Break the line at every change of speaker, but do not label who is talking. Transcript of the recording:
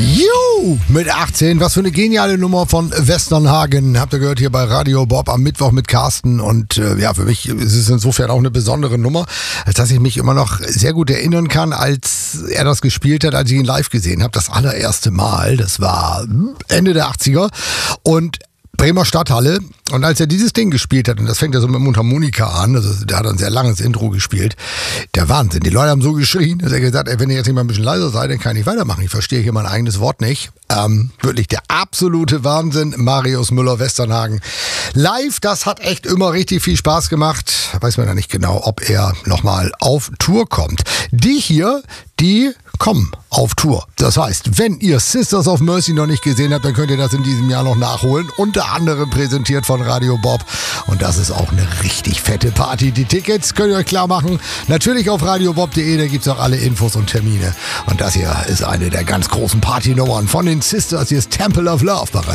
Juhu, mit 18, was für eine geniale Nummer von Westernhagen. Habt ihr gehört hier bei Radio Bob am Mittwoch mit Carsten. Und ja, für mich ist es insofern auch eine besondere Nummer, dass ich mich immer noch sehr gut erinnern kann, als er das gespielt hat, als ich ihn live gesehen habe. Das allererste Mal, das war Ende der 80er. Und Bremer Stadthalle. Und als er dieses Ding gespielt hat, und das fängt ja so mit Mundharmonika an, also der hat ein sehr langes Intro gespielt, der Wahnsinn. Die Leute haben so geschrien, dass er gesagt hat, wenn ihr jetzt nicht mal ein bisschen leiser seid, dann kann ich weitermachen. Ich verstehe hier mein eigenes Wort nicht. Wirklich der absolute Wahnsinn. Marius Müller-Westernhagen. Live, das hat echt immer richtig viel Spaß gemacht. Weiß man ja nicht genau, ob er nochmal auf Tour kommt. Die hier, die kommen auf Tour. Das heißt, wenn ihr Sisters of Mercy noch nicht gesehen habt, dann könnt ihr das in diesem Jahr noch nachholen. Unter anderem präsentiert von Radio Bob. Und das ist auch eine richtig fette Party. Die Tickets könnt ihr euch klar machen. Natürlich auf radiobob.de, da gibt es auch alle Infos und Termine. Und das hier ist eine der ganz großen Partynummern von den Sisters. Hier ist Temple of Love.